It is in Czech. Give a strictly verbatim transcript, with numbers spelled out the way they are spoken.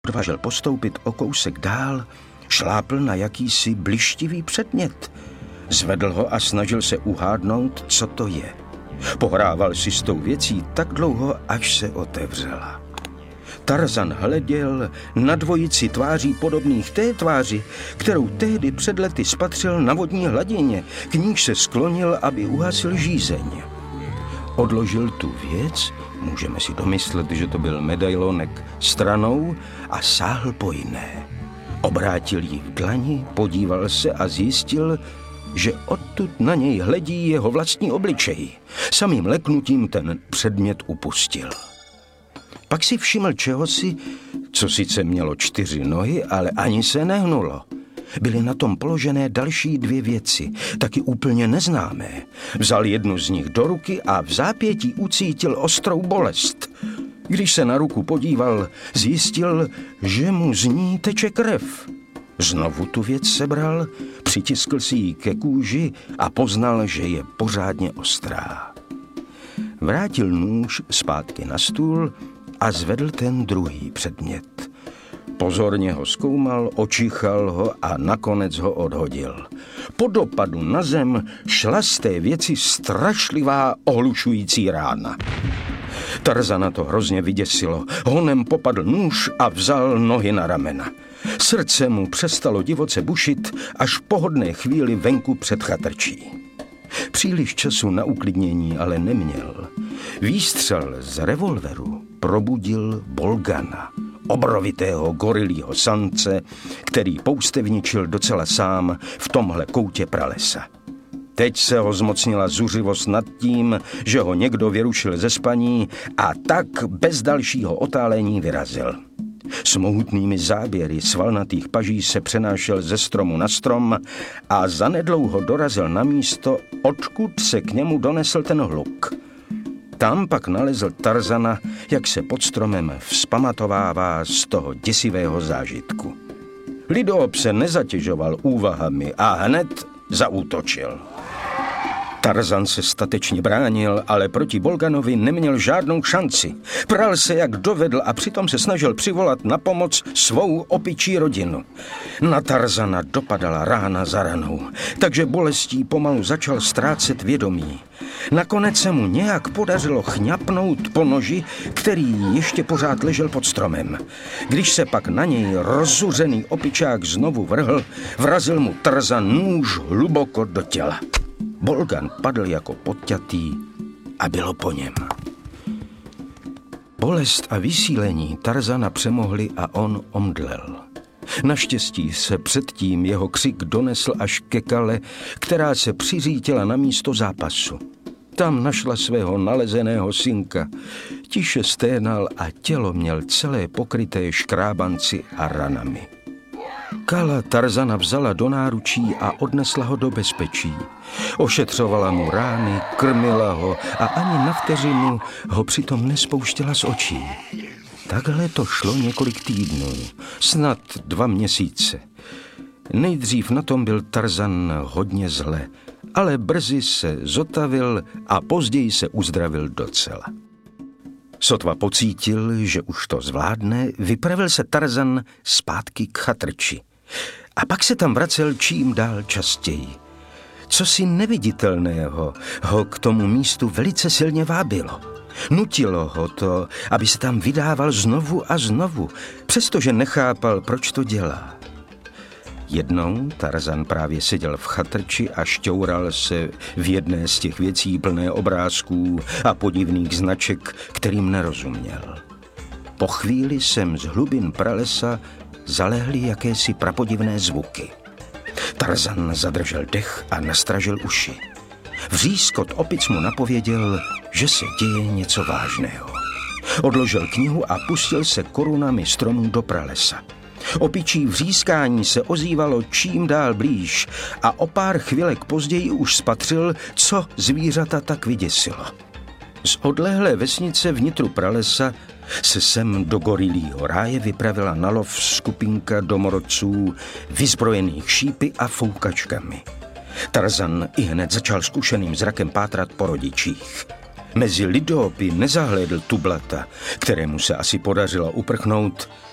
odvážil postoupit o kousek dál, šlápl na jakýsi blištivý předmět. Zvedl ho a snažil se uhádnout, co to je. Pohrával si s tou věcí tak dlouho, až se otevřela. Tarzan hleděl na dvojici tváří podobných té tváři, kterou tehdy před lety spatřil na vodní hladině, k níž se sklonil, aby uhasil žízeň. Odložil tu věc, můžeme si domyslet, že to byl medailonek, stranou a sáhl po jiné. Obrátil ji v dlani, podíval se a zjistil, že odtud na něj hledí jeho vlastní obličej. Samým leknutím ten předmět upustil. Pak si všiml čehosi, co sice mělo čtyři nohy, ale ani se nehnulo. Byly na tom položené další dvě věci, taky úplně neznámé. Vzal jednu z nich do ruky a v zápětí ucítil ostrou bolest. Když se na ruku podíval, zjistil, že mu z ní teče krev. Znovu tu věc sebral, přitiskl si ji ke kůži a poznal, že je pořádně ostrá. Vrátil nůž zpátky na stůl a zvedl ten druhý předmět. Pozorně ho zkoumal, očichal ho a nakonec ho odhodil. Po dopadu na zem šla z té věci strašlivá ohlušující rána. Tarzana to hrozně vyděsilo. Honem popadl nůž a vzal nohy na ramena. Srdce mu přestalo divoce bušit až po hodné chvíli venku před chatrčí. Příliš času na uklidnění ale neměl. Výstřel z revolveru probudil Bolgana, obrovitého gorilího samce, který poustevničil docela sám v tomhle koutě pralesa. Teď se ho zmocnila zuřivost nad tím, že ho někdo vyrušil ze spaní a tak bez dalšího otálení vyrazil. S mohutnými záběry svalnatých paží se přenášel ze stromu na strom a zanedlouho dorazil na místo, odkud se k němu donesl ten hluk. Tam pak nalezl Tarzana, jak se pod stromem vzpamatovává z toho děsivého zážitku. Lidoob se nezatěžoval úvahami a hned zaútočil. Tarzan se statečně bránil, ale proti Bolganovi neměl žádnou šanci. Pral se, jak dovedl, a přitom se snažil přivolat na pomoc svou opičí rodinu. Na Tarzana dopadala rána za ranou, takže bolestí pomalu začal ztrácet vědomí. Nakonec se mu nějak podařilo chňapnout po noži, který ještě pořád ležel pod stromem. Když se pak na něj rozzuřený opičák znovu vrhl, vrazil mu Tarzan nůž hluboko do těla. Bolgan padl jako podťatý a bylo po něm. Bolest a vysílení Tarzana přemohli a on omdlel. Naštěstí se předtím jeho křik donesl až ke Kale, která se přiřítila na místo zápasu. Tam našla svého nalezeného synka. Tiše sténal a tělo měl celé pokryté škrábanci a ranami. Kala Tarzana vzala do náručí a odnesla ho do bezpečí. Ošetřovala mu rány, krmila ho a ani na vteřinu ho přitom nespouštěla z očí. Takhle to šlo několik týdnů, snad dva měsíce. Nejdřív na tom byl Tarzan hodně zle, ale brzy se zotavil a později se uzdravil docela. Sotva pocítil, že už to zvládne, vypravil se Tarzan zpátky k chatrči. A pak se tam vracel čím dál častěji. Cosi neviditelného ho k tomu místu velice silně vábilo. Nutilo ho to, aby se tam vydával znovu a znovu, přestože nechápal, proč to dělá. Jednou Tarzan právě seděl v chatrči a šťoural se v jedné z těch věcí plné obrázků a podivných značek, kterým nerozuměl. Po chvíli sem z hlubin pralesa zalehly jakési prapodivné zvuky. Tarzan zadržel dech a nastražil uši. Vřískot opic mu napověděl, že se děje něco vážného. Odložil knihu a pustil se korunami stromů do pralesa. Opičí vřískání se ozývalo čím dál blíž a o pár chvilek později už spatřil, co zvířata tak vyděsilo. Z odlehlé vesnice vnitru pralesa se sem do gorilího ráje vypravila na lov skupinka domorodců vyzbrojených šípy a foukačkami. Tarzan ihned začal zkušeným zrakem pátrat po rodičích. Mezi lidoopy nezahlédl tublata, kterému se asi podařilo uprchnout,